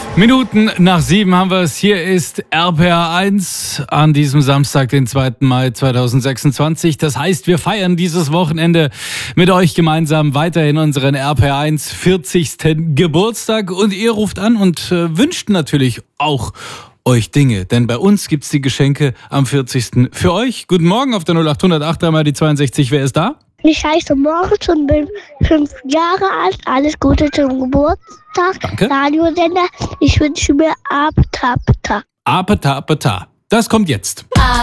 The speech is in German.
Minuten nach 7 haben wir es. Hier ist RPR 1 an diesem Samstag, den 2. Mai 2026. Das heißt, wir feiern dieses Wochenende mit euch gemeinsam weiterhin unseren RPR 1 40. Geburtstag. Und ihr ruft an und wünscht natürlich auch euch Dinge. Denn bei uns gibt es die Geschenke am 40. für euch. Guten Morgen auf der 0808, einmal die 62. Wer ist da? Ich heiße Moritz und bin 5 Jahre alt. Alles Gute zum Geburtstag. Danke. Radiosender. Ich wünsche mir Apetapeta. Apeta. Das kommt jetzt.